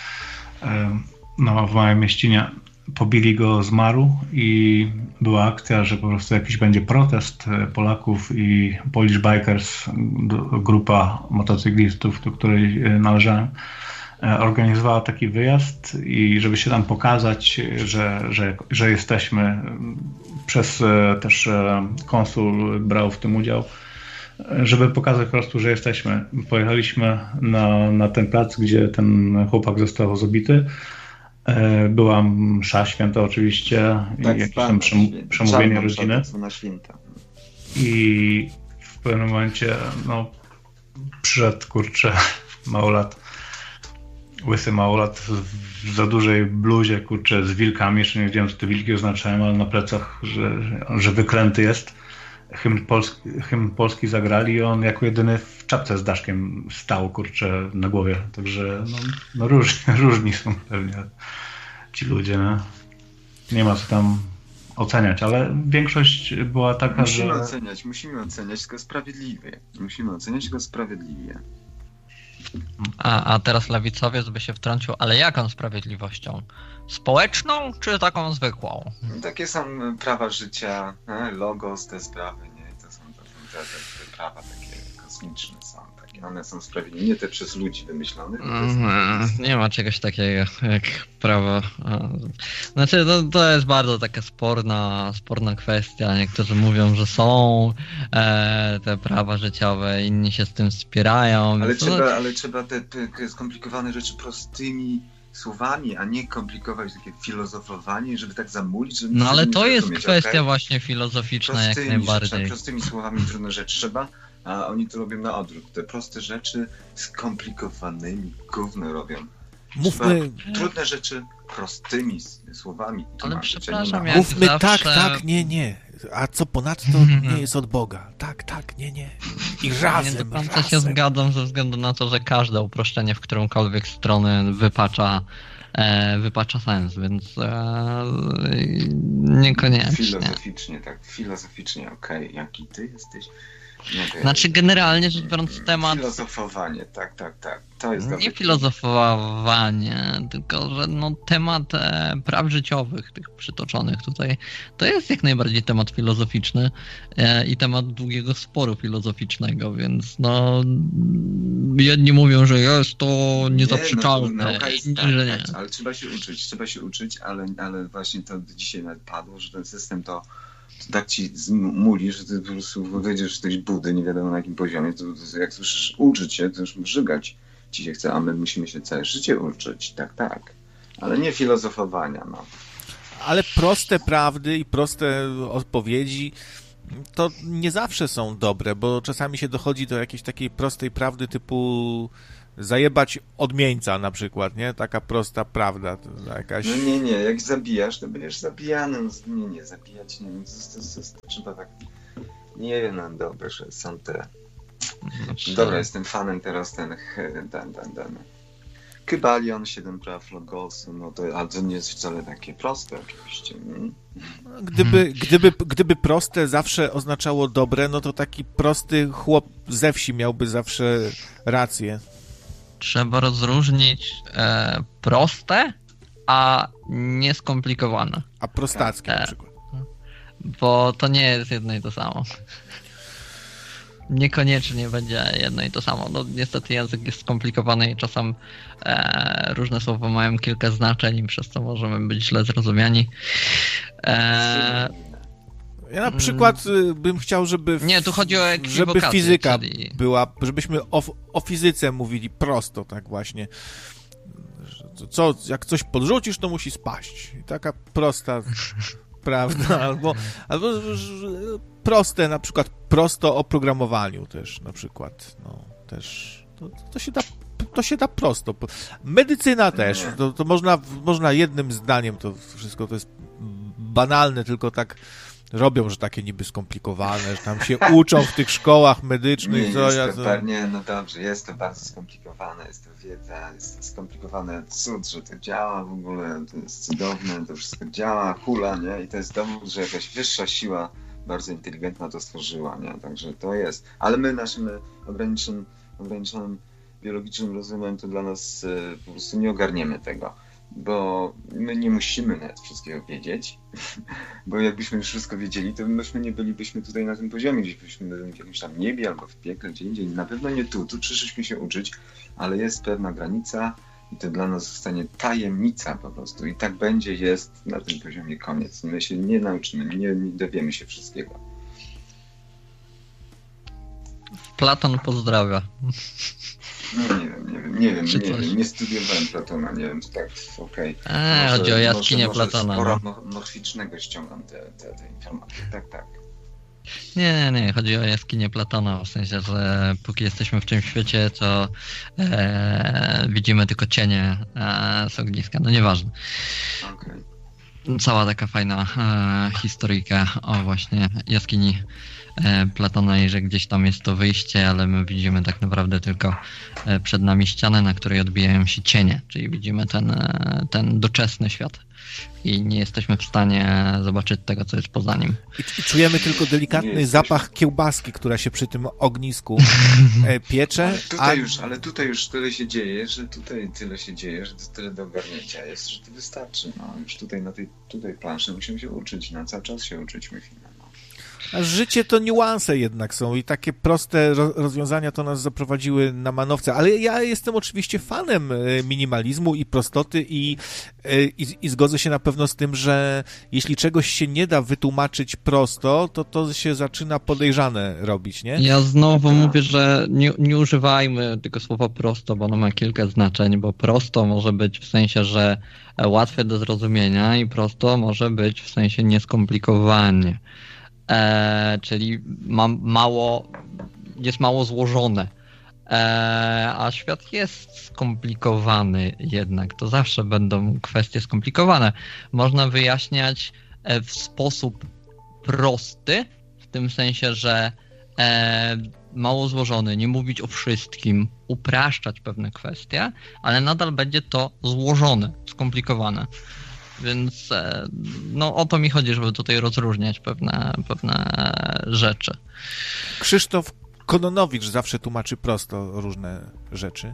w małej mieścinie. Pobili go, zmarł i była akcja, że po prostu jakiś będzie protest Polaków i Polish Bikers, grupa motocyklistów, do której należałem, organizowała taki wyjazd i żeby się tam pokazać, że jesteśmy, przez też konsul brał w tym udział, żeby pokazać po prostu, że jesteśmy. Pojechaliśmy na ten plac, gdzie ten chłopak został zabity. Była msza święta oczywiście i jakieś tam przemówienie rodziny. I w pewnym momencie przyszedł małolat, łysy małolat w za dużej bluzie, z wilkami. Jeszcze nie wiedziałem, co te wilki oznaczają, ale na plecach, że wyklęty jest. Hymn polski zagrali i on jako jedyny w czapce z daszkiem stał, na głowie. Także różni są pewnie ci ludzie. Nie ma co tam oceniać, ale większość była taka, Musimy oceniać tylko sprawiedliwie. A teraz lewicowiec by się wtrącił, ale jaką sprawiedliwością? Społeczną czy taką zwykłą? Takie są prawa życia, logos, te sprawy, nie? To są te prawa takie kosmiczne są. One są sprawiedliwe, nie te przez ludzi wymyślone. Nie ma czegoś takiego jak prawo. Znaczy to jest bardzo taka sporna kwestia. Niektórzy mówią, że są te prawa życiowe, inni się z tym wspierają. Ale trzeba te skomplikowane rzeczy prostymi słowami, a nie komplikować takie filozofowanie, żeby tak zamulić, żeby ale to jest kwestia właśnie filozoficzna jak najbardziej. Prostymi słowami trudne rzeczy trzeba, a oni to robią na odwrót. Te proste rzeczy skomplikowanymi gówno robią. Trudne rzeczy prostymi słowami. Ale przepraszam, mówmy zawsze... tak, nie. A co ponadto nie jest od Boga. Tak, nie. I razem. Nie do końca się zgadzam ze względu na to, że każde uproszczenie w którąkolwiek stronę wypacza sens, więc niekoniecznie. Filozoficznie, okej. Jaki ty jesteś Znaczy generalnie rzecz biorąc temat... Filozofowanie, tak. To jest nie filozofowanie, tylko że temat praw życiowych, tych przytoczonych tutaj, to jest jak najbardziej temat filozoficzny i temat długiego sporu filozoficznego, więc jedni mówią, że jest to niezaprzeczalne, inni, że nie. Ale trzeba się uczyć, ale właśnie to dzisiaj nawet padło, że ten system to tak ci zmuli, że ty po prostu wyjdziesz z tej budy, nie wiadomo na jakim poziomie, to jak słyszysz uczyć się, to już żygać ci się chce, a my musimy się całe życie uczyć, tak, ale nie filozofowania, Ale proste prawdy i proste odpowiedzi to nie zawsze są dobre, bo czasami się dochodzi do jakiejś takiej prostej prawdy typu zajebać odmieńca na przykład, nie? Taka prosta prawda. To jakaś... Nie, jak zabijasz, to będziesz zabijany. Nie, zabijać nie wiem, to trzeba tak... Nie wiem, dobre, że są te... Dobra, jestem fanem teraz ten Kybalion, 7 praw Logosu, ale to nie jest wcale takie proste oczywiście. Gdyby proste zawsze oznaczało dobre, no to taki prosty chłop ze wsi miałby zawsze rację. Trzeba rozróżnić proste, a nieskomplikowane. A prostackie na przykład. Bo to nie jest jedno i to samo. Niekoniecznie będzie jedno i to samo. Niestety język jest skomplikowany i czasem różne słowa mają kilka znaczeń, przez co możemy być źle zrozumiani. Ja na przykład bym chciał, żeby... Nie, tu chodzi o żeby fizyka była, żebyśmy o fizyce mówili prosto, tak właśnie. Jak coś podrzucisz, to musi spaść. I taka prosta prawda, albo proste, na przykład prosto o programowaniu też, na przykład. Też to się da prosto. Medycyna też, to można jednym zdaniem, to wszystko to jest banalne, tylko tak robią, że takie niby skomplikowane, że tam się uczą w tych szkołach medycznych. Dobrze, jest to bardzo skomplikowane, jest to wiedza, jest to skomplikowane cud, że to działa w ogóle, to jest cudowne, to wszystko działa, hula, nie? I to jest dowód, że jakaś wyższa siła, bardzo inteligentna to stworzyła, nie? Także to jest. Ale my naszym ograniczonym biologicznym rozumem to dla nas po prostu nie ogarniemy tego. Bo my nie musimy nawet wszystkiego wiedzieć, bo jakbyśmy już wszystko wiedzieli, to myśmy nie bylibyśmy tutaj na tym poziomie, gdzieś byśmy byli w jakimś tam niebie albo w piekle, gdzie indziej. Na pewno nie tu przyszliśmy się uczyć, ale jest pewna granica i to dla nas zostanie tajemnica po prostu i tak będzie, jest na tym poziomie koniec. My się nie nauczymy, nie dowiemy się wszystkiego. Platon pozdrawia. Nie wiem, nie studiowałem Platona, nie wiem, czy tak, okej. Chodzi o jaskinię Platona. Może z pora morficznego ściągam te informacje, tak. Nie, chodzi o jaskinię Platona, w sensie, że póki jesteśmy w tym świecie, to widzimy tylko cienie z ogniska, nieważne. Okay. Cała taka fajna historyjka o właśnie jaskini Platona i że gdzieś tam jest to wyjście, ale my widzimy tak naprawdę tylko przed nami ścianę, na której odbijają się cienie, czyli widzimy ten doczesny świat i nie jesteśmy w stanie zobaczyć tego, co jest poza nim. I czujemy tylko delikatny zapach kiełbaski, która się przy tym ognisku piecze. Ale tutaj już tyle się dzieje, że to tyle do ogarnięcia jest, że to wystarczy. Już tutaj na tej planszy musimy się uczyć, na cały czas się uczyć musimy. A życie to niuanse jednak są i takie proste rozwiązania to nas zaprowadziły na manowce, ale ja jestem oczywiście fanem minimalizmu i prostoty i zgodzę się na pewno z tym, że jeśli czegoś się nie da wytłumaczyć prosto, to się zaczyna podejrzane robić, nie? Ja znowu mówię, że nie używajmy tego słowa prosto, bo ono ma kilka znaczeń, bo prosto może być w sensie, że łatwe do zrozumienia i prosto może być w sensie nieskomplikowanie. Czyli jest mało złożone, a świat jest skomplikowany jednak, to zawsze będą kwestie skomplikowane. Można wyjaśniać w sposób prosty, w tym sensie, że mało złożony, nie mówić o wszystkim, upraszczać pewne kwestie, ale nadal będzie to złożone, skomplikowane. Więc no o to mi chodzi, żeby tutaj rozróżniać pewne rzeczy. Krzysztof Kononowicz zawsze tłumaczy prosto różne rzeczy.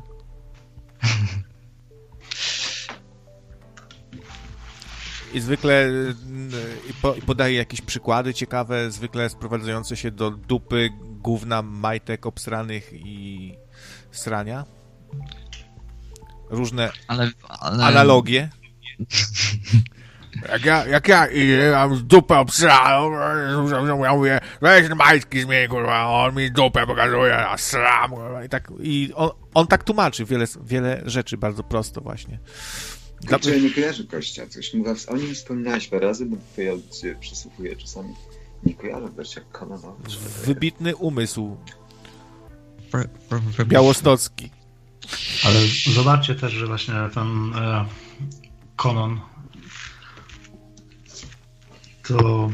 I zwykle podaje jakieś przykłady ciekawe, zwykle sprowadzające się do dupy, gówna, majtek obsranych i srania. Różne analogie. Jak ja mam dupę obsraną, ja mówię, weź majtki zmień, kurwa, on mi dupę pokazuje, a sram, kurwa. I on tak tłumaczy wiele rzeczy bardzo prosto właśnie. Znaczy, ja nie kojarzę gościa, coś o nim wspominałeś parę razy, bo twoje audycje przesłuchuję czasami. Nie kojarzę gościa Kononowicz. Wybitny umysł. Białostocki. Ale zobaczcie też, że właśnie ten Conan to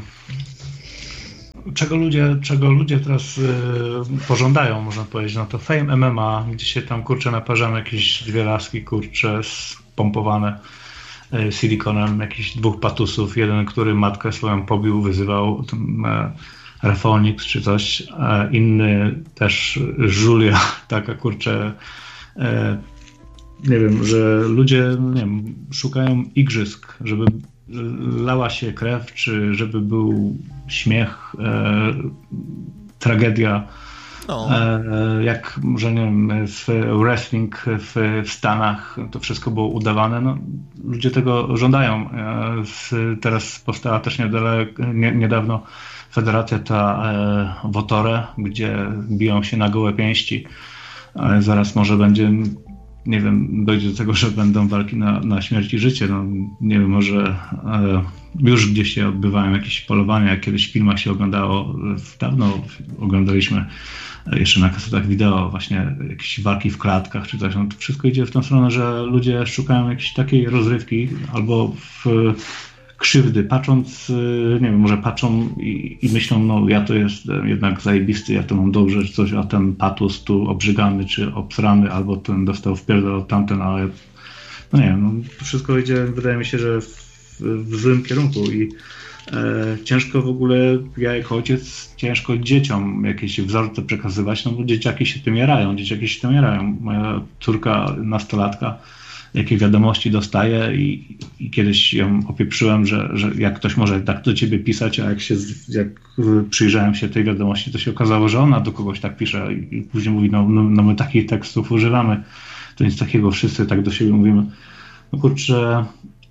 czego ludzie teraz pożądają, można powiedzieć, no to Fame MMA, gdzie się tam kurczę naparzamy jakieś dwie laski kurczę spompowane silikonem, jakichś dwóch patusów, jeden, który matkę swoją pobił, wyzywał Rafonix czy coś, inny też Julia, taka kurczę nie wiem, że ludzie nie wiem, szukają igrzysk, żeby lała się krew, czy żeby był śmiech, tragedia. No. Jak może nie wiem, w wrestling w Stanach to wszystko było udawane. No, ludzie tego żądają. Teraz powstała też niedawno federacja ta Votore, gdzie biją się na gołe pięści. Ale zaraz może będzie, nie wiem, dojdzie do tego, że będą walki na śmierć i życie. No, nie wiem, może już gdzieś się odbywają jakieś polowania, jak kiedyś w filmach się oglądało, dawno oglądaliśmy jeszcze na kasetach wideo właśnie jakieś walki w klatkach czy coś. No, to wszystko idzie w tą stronę, że ludzie szukają jakiejś takiej rozrywki albo w krzywdy, patrząc, nie wiem, może patrzą i myślą, no ja to jestem jednak zajebisty, ja to mam dobrze, czy coś, a ten patus tu obrzygany, czy obsrany, albo ten dostał wpierdol od tamten, ale no nie wiem, no, to wszystko idzie, wydaje mi się, że w złym kierunku i ciężko w ogóle, ja jako ojciec, ciężko dzieciom jakieś wzorce przekazywać, no bo dzieciaki się tym jarają. Moja córka, nastolatka, jakie wiadomości dostaje i kiedyś ją opieprzyłem, że jak ktoś może tak do ciebie pisać, a jak przyjrzałem się tej wiadomości, to się okazało, że ona do kogoś tak pisze i później mówi, no my takich tekstów używamy, to nic takiego, wszyscy tak do siebie mówimy. No kurczę,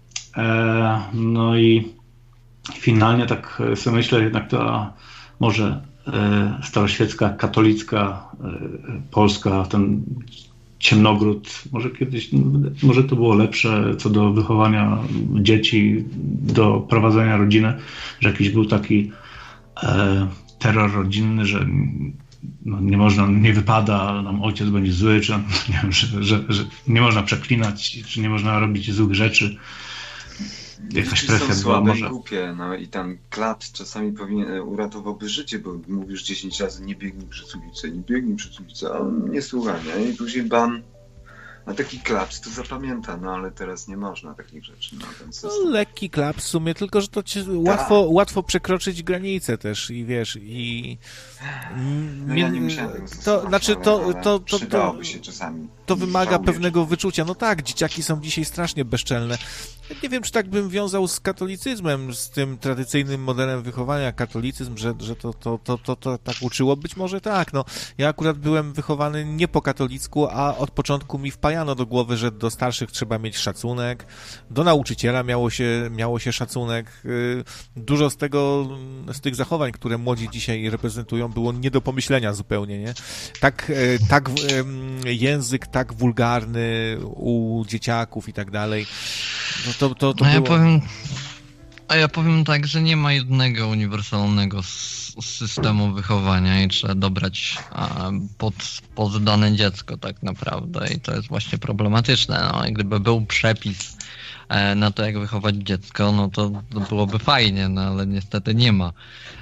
no i finalnie tak sobie myślę, jednak to może staroświecka, katolicka, polska, ten ciemnogród, może kiedyś, może to było lepsze co do wychowania dzieci, do prowadzenia rodziny, że jakiś był taki terror rodzinny, że no, nie można, nie wypada, nam ojciec będzie zły, czy nie wiem, że nie można przeklinać, czy nie można robić złych rzeczy. Jakaś presja była może. Głupie, no i tam klaps czasami uratowałby życie, bo mówisz 10 razy nie biegnij przez ulicę, a on nie słucha, nie? I później ban. A taki klaps to zapamięta, no ale teraz nie można takich rzeczy. No, lekki klaps w sumie, tylko że to łatwo przekroczyć granicę też i wiesz, i... No ja nie musiałem tego to znaczy przydałoby się czasami. To wymaga pewnego wyczucia. No tak, dzieciaki są dzisiaj strasznie bezczelne. Nie wiem, czy tak bym wiązał z katolicyzmem, z tym tradycyjnym modelem wychowania, katolicyzm, że to tak uczyło. Być może tak, no. Ja akurat byłem wychowany nie po katolicku, a od początku mi wpajano do głowy, że do starszych trzeba mieć szacunek, do nauczyciela miało się szacunek. Dużo z tych zachowań, które młodzi dzisiaj reprezentują, było nie do pomyślenia zupełnie, nie? Tak język tak wulgarny u dzieciaków i tak dalej. No to było... Ja powiem tak, że nie ma jednego uniwersalnego systemu wychowania i trzeba dobrać pod dane dziecko tak naprawdę i to jest właśnie problematyczne. No, i gdyby był przepis na to, jak wychować dziecko, no to byłoby fajnie, no ale niestety nie ma.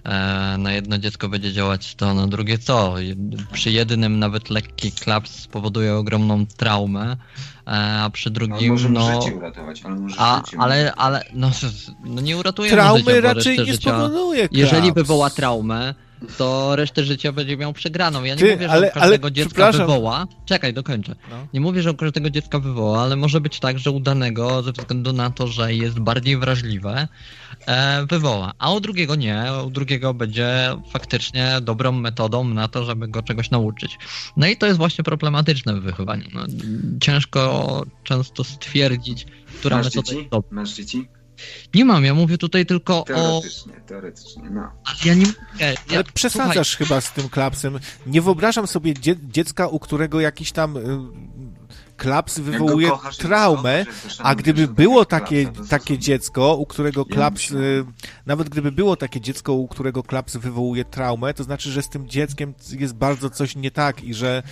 Na jedno dziecko będzie działać to, na drugie co. Przy jednym nawet lekki klaps spowoduje ogromną traumę, a przy drugim, może no... życie uratować, ale no nie uratuje Traumy życia, raczej nie spowoduje klaps. Jeżeli wywoła traumę, to resztę życia będzie miał przegraną. Ja nie mówię, że u każdego dziecka wywoła. Czekaj, dokończę. No. Nie mówię, że u każdego dziecka wywoła, ale może być tak, że u danego, ze względu na to, że jest bardziej wrażliwe, wywoła. A u drugiego nie. U drugiego będzie faktycznie dobrą metodą na to, żeby go czegoś nauczyć. No i to jest właśnie problematyczne w wychowaniu. No, ciężko często stwierdzić, która metoda jest dobra. Masz dzieci? Nie mam, ja mówię tutaj tylko Teoretycznie, no. Ale ja nie mówię. Ale przesadzasz chyba z tym klapsem. Nie wyobrażam sobie dziecka, u którego jakiś tam klaps wywołuje traumę, a gdyby było takie dziecko, u którego klaps, nawet gdyby było takie dziecko, u którego klaps wywołuje traumę, to znaczy, że z tym dzieckiem jest bardzo coś nie tak i że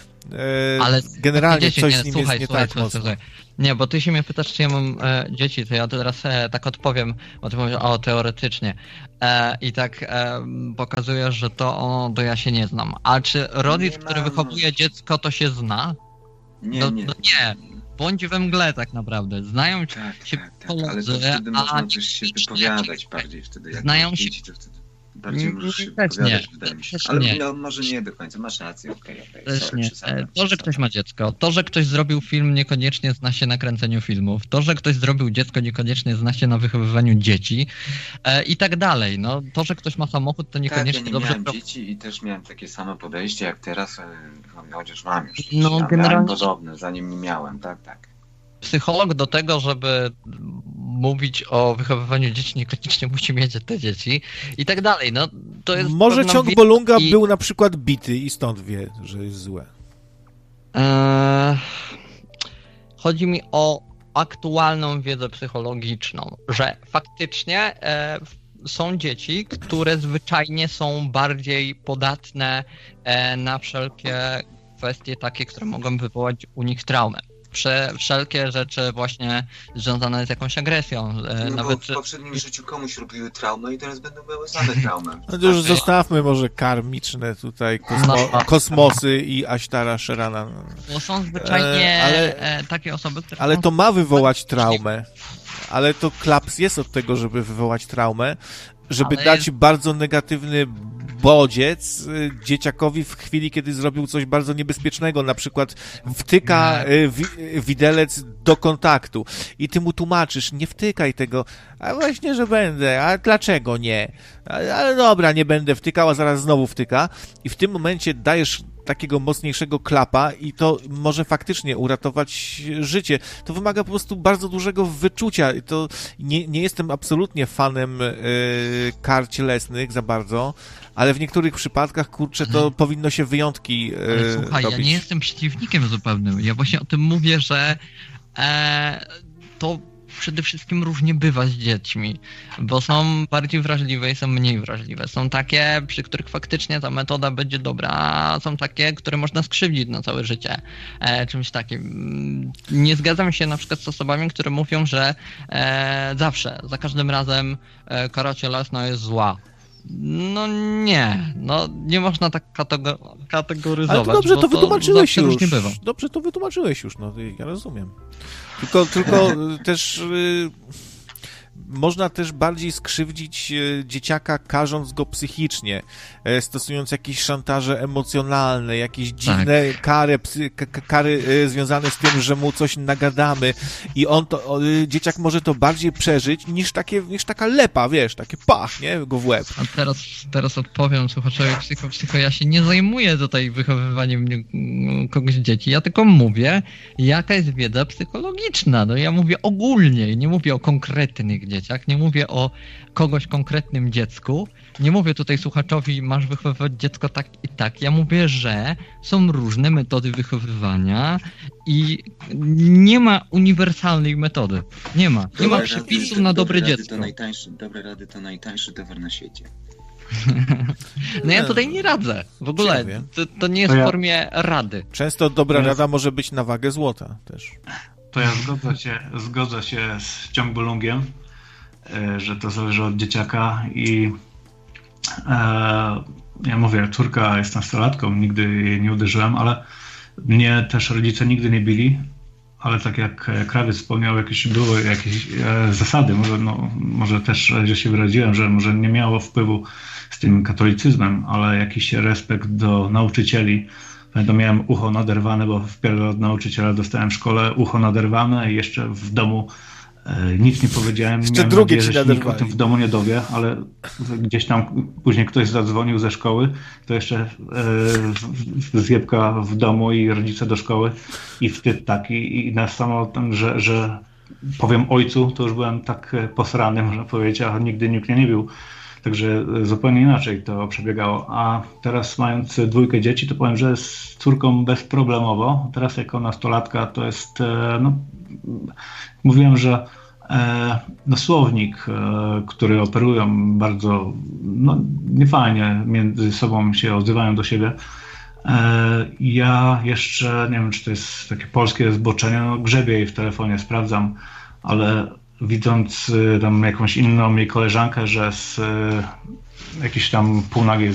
ale generalnie coś z nim jest nie tak mocno. Nie, bo ty się mnie pytasz, czy ja mam dzieci, to ja teraz tak odpowiem, bo ty mówisz, teoretycznie. I tak pokazujesz, że to ja się nie znam. A czy rodzic, który wychowuje dziecko, to się zna? Nie. Bądź we mgle tak naprawdę. Znają się koledzy, ale to wtedy można też się wypowiadać bardziej wtedy. Jak znają się... dzieci, to wtedy bardziej możesz się wypowiadać, wydaje mi się. Ale no, może nie do końca, masz rację, okej. To, że ktoś ma dziecko, to, że ktoś zrobił film, niekoniecznie zna się na kręceniu filmów, to, że ktoś zrobił dziecko, niekoniecznie zna się na wychowywaniu dzieci i tak dalej. No, to, że ktoś ma samochód, to niekoniecznie ja nie dobrze... miałem dzieci i też miałem takie samo podejście jak teraz, chociaż mam już. No, generalnie... Miałem podobne, zanim nie miałem, tak. Psycholog do tego, żeby mówić o wychowywaniu dzieci, niekoniecznie musi mieć te dzieci i tak dalej. No, to jest może ciąg Bolunga był na przykład bity i stąd wie, że jest złe. Chodzi mi o aktualną wiedzę psychologiczną, że faktycznie są dzieci, które zwyczajnie są bardziej podatne na wszelkie kwestie takie, które mogą wywołać u nich traumę. Wszelkie rzeczy właśnie związane z jakąś agresją. Nawet w poprzednim życiu komuś robiły traumę i teraz będą miały same traumy. No to już zostawmy może karmiczne tutaj kosmosy i Aśtara Sherana. Bo są zwyczajnie takie osoby, które... Ale to ma wywołać traumę. Ale to klaps jest od tego, żeby wywołać traumę, żeby dać bardzo negatywny bodziec dzieciakowi w chwili, kiedy zrobił coś bardzo niebezpiecznego, na przykład wtyka widelec do kontaktu i ty mu tłumaczysz, nie wtykaj tego, a właśnie, że będę, a dlaczego nie? Ale dobra, nie będę wtykał, a zaraz znowu wtyka i w tym momencie dajesz takiego mocniejszego klapa i to może faktycznie uratować życie. To wymaga po prostu bardzo dużego wyczucia. To nie jestem absolutnie fanem kar cielesnych za bardzo, ale w niektórych przypadkach, kurczę, to powinno się wyjątki słuchaj, robić. Ja nie jestem przeciwnikiem zupełnym. Ja właśnie o tym mówię, że to przede wszystkim różnie bywa z dziećmi, bo są bardziej wrażliwe i są mniej wrażliwe. Są takie, przy których faktycznie ta metoda będzie dobra, a są takie, które można skrzywdzić na całe życie czymś takim. Nie zgadzam się na przykład z osobami, które mówią, że zawsze, za każdym razem kara cielesna jest zła. No nie można tak kategoryzować. Ale to dobrze to wytłumaczyłeś już. Dobrze to wytłumaczyłeś już, no ja rozumiem. Tylko też można też bardziej skrzywdzić dzieciaka, karząc go psychicznie, stosując jakieś szantaże emocjonalne, jakieś dziwne kary związane z tym, że mu coś nagadamy i dzieciak może to bardziej przeżyć niż taka lepa, wiesz, takie pach, nie, go w łeb. A teraz odpowiem słuchaczowi psycho, ja się nie zajmuję tutaj wychowywaniem kogoś dzieci, ja tylko mówię, jaka jest wiedza psychologiczna, no ja mówię ogólnie, nie mówię o konkretnych dzieciach, nie mówię o kogoś konkretnym dziecku, nie mówię tutaj słuchaczowi, masz wychowywać dziecko tak i tak, ja mówię, że są różne metody wychowywania i nie ma uniwersalnej metody, nie ma przepisu na dobre dziecko. Dobre rady to najtańszy towar na świecie. No ja tutaj nie radzę, w ogóle, to nie jest w formie rady. Często dobra rada może być na wagę złota też. To ja zgodzę się z Ciągbulungiem, że to zależy od dzieciaka i ja mówię, córka jest nastolatką, nigdy jej nie uderzyłem, ale mnie też rodzice nigdy nie bili, ale tak jak Krawiec wspomniał, były jakieś zasady, może też że się wyraziłem, że może nie miało wpływu z tym katolicyzmem, ale jakiś respekt do nauczycieli. Pamiętam, miałem ucho naderwane, bo wpierw od nauczyciela dostałem w szkole ucho naderwane i jeszcze w domu nic nie powiedziałem. Jeszcze miałem drugie nadzieję, ci że się nikt o tym w domu nie dowie, ale gdzieś tam później ktoś zadzwonił ze szkoły, to jeszcze zjebka w domu i rodzice do szkoły i wstyd taki i na samo ten, że powiem ojcu, to już byłem tak posrany, można powiedzieć, a nigdy nikt mnie nie bił. Także zupełnie inaczej to przebiegało. A teraz mając 2 dzieci, to powiem, że z córką bezproblemowo. Teraz jako nastolatka to jest, mówiłem, że słownik, który operują bardzo niefajnie, między sobą się odzywają do siebie. Ja jeszcze, nie wiem, czy to jest takie polskie zboczenie, grzebię jej w telefonie, sprawdzam, ale widząc tam jakąś inną jej koleżankę, że z jakiejś tam półnagiej